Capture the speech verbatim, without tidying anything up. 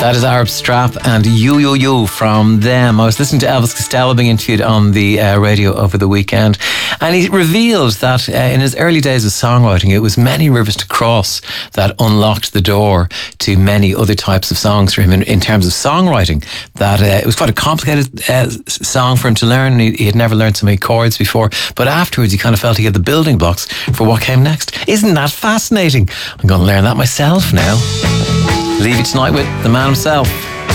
That is Arab Strap and You You You from them. I was listening to Elvis Costello being interviewed on the uh, radio over the weekend, and he revealed that uh, in his early days of songwriting, it was Many Rivers to Cross that unlocked the door to many other types of songs for him in, in terms of songwriting. That uh, it was quite a complicated uh, song for him to learn. He, he had never learned so many chords before, but afterwards he kind of felt he had the building blocks for what came next. Isn't that fascinating? I'm going to learn that myself now. Leave you tonight with the man himself.